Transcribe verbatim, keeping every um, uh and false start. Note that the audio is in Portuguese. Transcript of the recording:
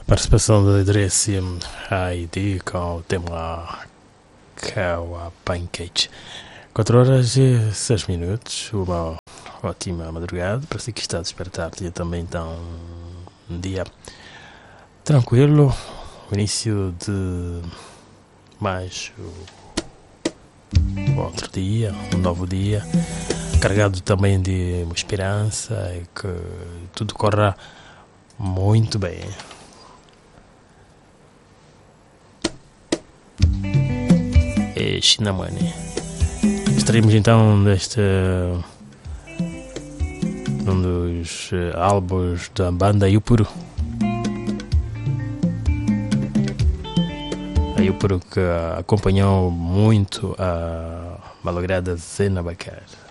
Participação da Idrécia Heidi com o tema Kawa Pancake. quatro horas e seis minutos. Uma ótima madrugada para si que está a despertar. Dia também então um dia tranquilo. O início de mais outro dia, um novo dia, carregado também de esperança e que tudo corra muito bem. E Shinamani. Estaremos então neste um dos álbuns da banda Yupuru. A Yupuru que acompanhou muito a malograda Zena Bacar.